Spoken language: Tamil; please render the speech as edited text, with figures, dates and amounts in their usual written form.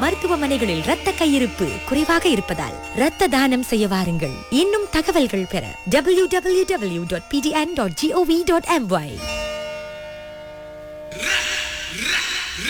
மருத்துவமனைகளில் இரத்த கையிருப்பு குறைவாக இருப்பதால் இரத்த தானம் செய்ய வாருங்கள். இன்னும் தகவல்கள் பெற www.pdn.gov.my